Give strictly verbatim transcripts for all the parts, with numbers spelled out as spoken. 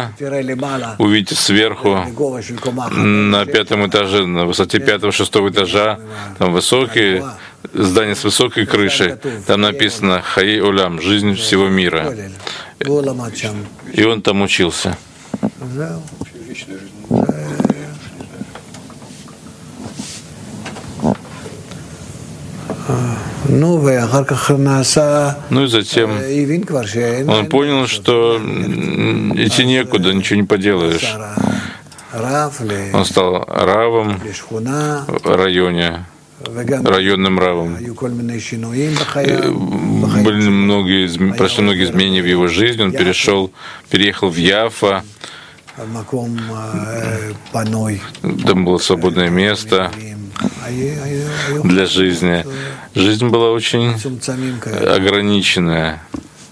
Тогда увидите сверху, на пятом этаже, на высоте пятого-шестого этажа, там высокие здания с высокой крышей, там написано «Хаи Олям», «Жизнь всего мира». И он там учился. Ну и затем он понял, что идти некуда, ничего не поделаешь. Он стал равом в районе, районным равом. Были многие, прошли многие изменения в его жизни. Он перешел, переехал в Яффа. Там было свободное место для жизни. Жизнь была очень ограниченная.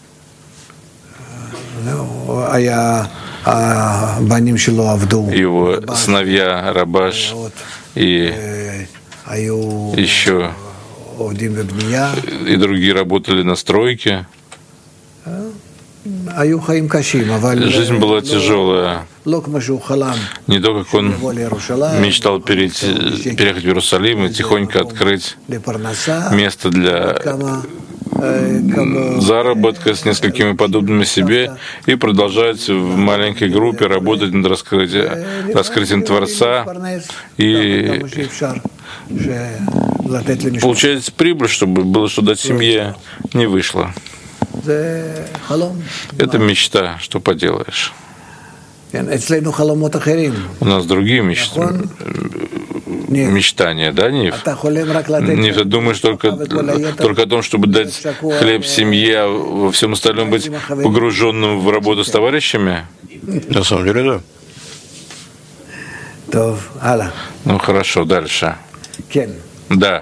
Его сыновья Рабаш и еще и другие работали на стройке. Жизнь была тяжелая. Не то, как он мечтал перейти, переехать в Иерусалим и тихонько открыть место для заработка с несколькими подобными себе и продолжать в маленькой группе работать над раскрытием, раскрытием Творца и получать прибыль, чтобы было что дать семье, не вышло. Это мечта, что поделаешь. У нас другие мечты, мечтания, да, Нив? Нив, ты думаешь только, только о том, чтобы дать хлеб семье, а во всем остальном быть погруженным в работу с товарищами? На самом деле, да. Ну хорошо, дальше. Да.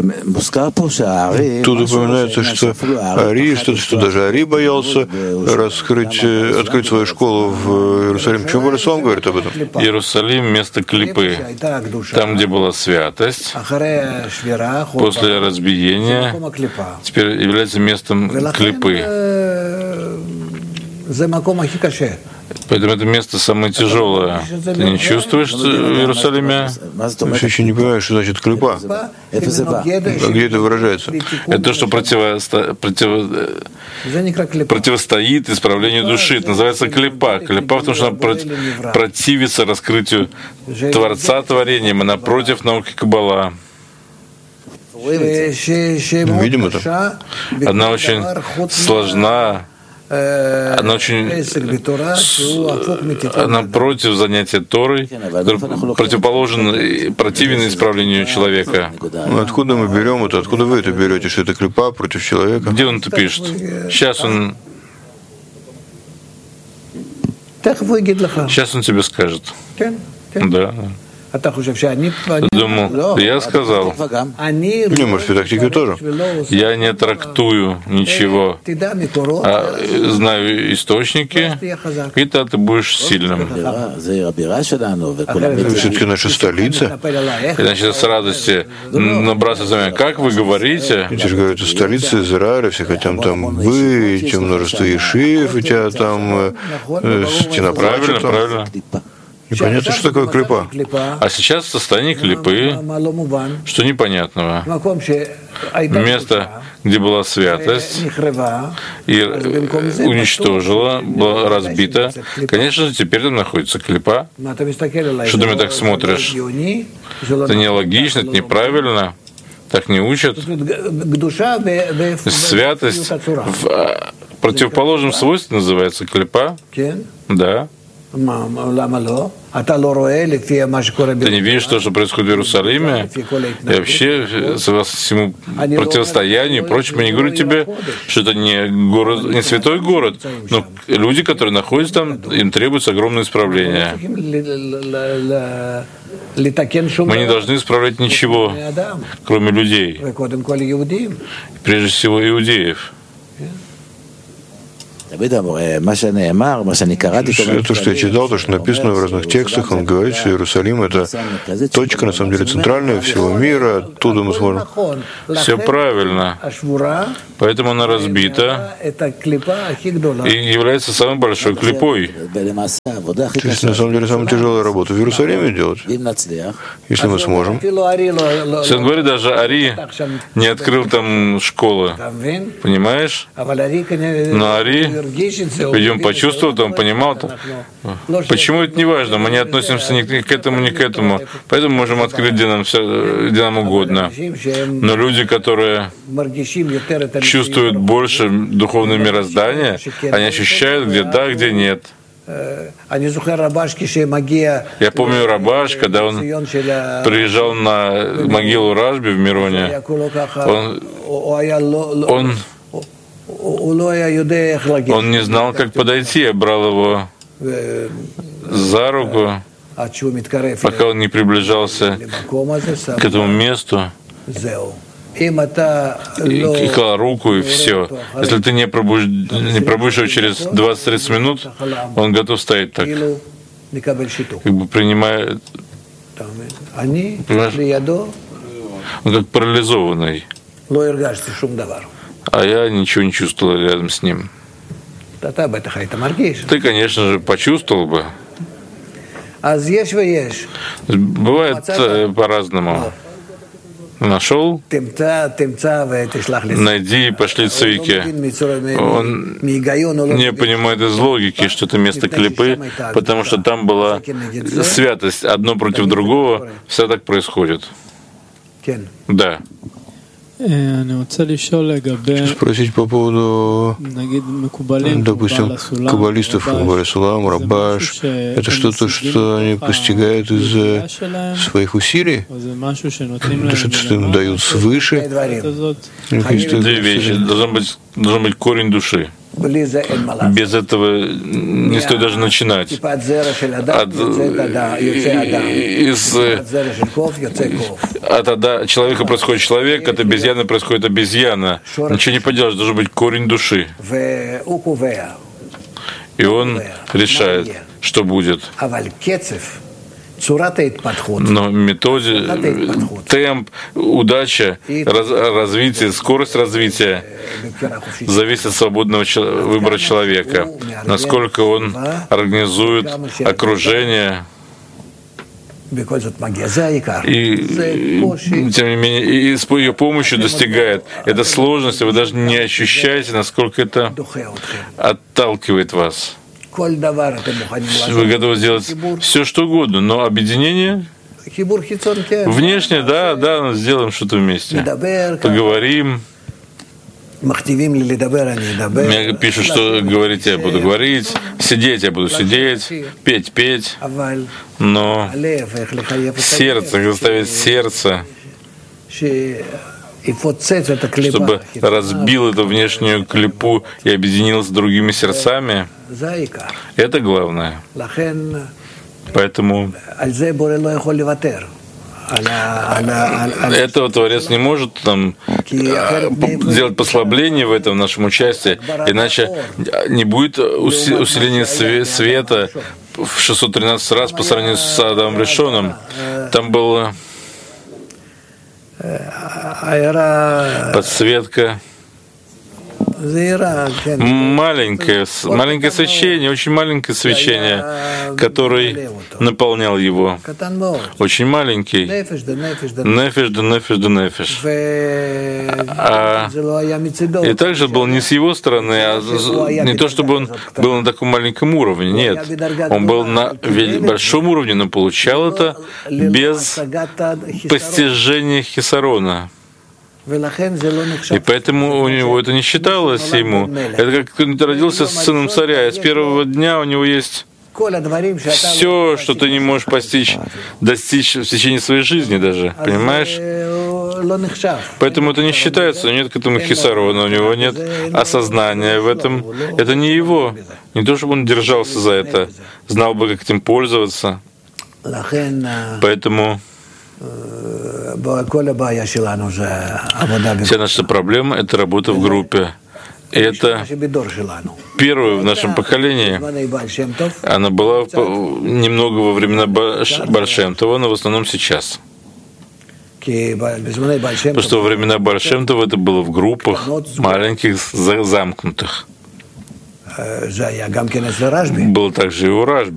Тут упоминается, что Ари, что, что даже Ари боялся раскрыть, открыть свою школу в Иерусалиме. Почему Барисалам говорит об этом? Иерусалим — место клипы, там, где была святость, после разбиения, теперь является местом клипы. Поэтому это место самое тяжелое. Ты не чувствуешь в Иерусалиме? Ты еще не понимаешь, что значит клипа. Где это выражается? Это то, что противо... противо... противостоит исправлению души. Это называется клипа. Клипа, потому что она противится раскрытию Творца творением, и напротив науки Каббала. Видим это? Она очень сложна. Она очень она против занятия Торой, противоположен, противен исправлению человека. Ну, откуда мы берем это? Откуда вы это берете, что это клипа против человека? Где он это пишет? Сейчас он Сейчас он тебе скажет. Да. Думал, я сказал. Не, может, и тактика тоже. Я не трактую ничего, а знаю источники, и тогда ты будешь сильным. Все-таки наша столица. Иначе с радости набраться за меня. Как вы говорите? Я же говорю, это столица Израиля, все хотят там быть, множество ешив, у тебя там стена. Правильно, правильно. Непонятно, что такое клипа. А сейчас в состоянии клипы, что непонятного. Место, где была святость, и уничтожила, была разбита. Конечно же, теперь там находится клипа. Что ты мне так смотришь? Это нелогично, это неправильно. Так не учат. Святость в противоположном свойстве называется клипа. Да. Ты не видишь то, что происходит в Иерусалиме, и вообще всему противостоянию и прочему. Я не говорю тебе, что это не город, не святой город, но люди, которые находятся там, им требуется огромное исправление. Мы не должны исправлять ничего, кроме людей, прежде всего иудеев. Это, что я читал, то, что написано в разных текстах, он говорит, что Иерусалим — это точка, на самом деле, центральная всего мира, оттуда мы сможем... Все правильно. Поэтому она разбита и является самой большой клипой. То есть, на самом деле, самая тяжелая работа в Иерусалиме делать, если мы сможем. Сын говорит, даже Ари не открыл там школы. Понимаешь? Но Ари, видимо, почувствовал, он понимал. Почему это не важно? Мы не относимся ни к этому, ни к этому. Поэтому можем открыть, где нам, все, где нам угодно. Но люди, которые чувствуют больше духовное мироздание, они ощущают, где да, где нет. Я помню Рабаш, когда он приезжал на могилу Рашби в Мироне, он, он, он не знал, как подойти. Я брал его за руку, пока он не приближался к этому месту, и клал руку, и все. Если ты не пробудешь, не пробудешь его через двадцать-тридцать минут, он готов стоять так, как бы принимая, понимаешь? Он как парализованный. А я ничего не чувствовал рядом с ним. Ты, конечно же, почувствовал бы. Бывает по-разному. Нашел, найди и пошли цвики. Он не понимает из логики, что это место клипы, потому что там была святость. Одно против другого, все так происходит. Да. Спросить по поводу, допустим, каббалистов, Варисулам, Рабаш. Это что-то, что они постигают из своих усилий? Это что-то, что им дают свыше? Две вещи. Должен быть, должен быть корень души. Без этого не стоит даже начинать. От, из, от ада, человека происходит человек, от обезьяны происходит обезьяна. Ничего не поделаешь, должен быть корень души. И он решает, что будет. Но методе, темп, удача, раз, развитие, скорость развития зависит от свободного выбора человека, насколько он организует окружение. И, тем не менее, и с ее помощью достигает. Это сложность, вы даже не ощущаете, насколько это отталкивает вас. Вы готовы сделать все, что угодно, но объединение внешне, да, да, но сделаем что-то вместе. Поговорим. Мне пишут, что говорить я буду говорить, сидеть я буду сидеть, петь, петь. Но сердце, заставить сердце, чтобы разбил эту внешнюю клипу и объединил с другими сердцами, это главное. Поэтому этого Творец не может там сделать послабление в этом нашем участии, иначе не будет усиления света в шестьсот тринадцать раз по сравнению с Адамом Ришоном. Там было подсветка, маленькое, маленькое свечение, очень маленькое свечение, который наполнял его. Очень маленький. Нефеш да нефеш да нефеш. А, и также был не с его стороны, а не то, чтобы он был на таком маленьком уровне, нет. Он был на большом уровне, но получал это без постижения хисарона. И поэтому у него это не считалось ему. Это как он родился с сыном царя, и с первого дня у него есть все, что ты не можешь постичь, достичь в течение своей жизни даже, понимаешь? Поэтому это не считается, нет к этому хисарона, у него нет осознания в этом. Это не его. Не то, чтобы он держался за это, знал бы, как этим пользоваться. Поэтому вся наша проблема — это работа в группе. И это первое в нашем поколении. Она была немного во времена Бааль Шем Това, но в основном сейчас. Потому что во времена Бааль Шем Това это было в группах маленьких, замкнутых. Было также и у Рашби.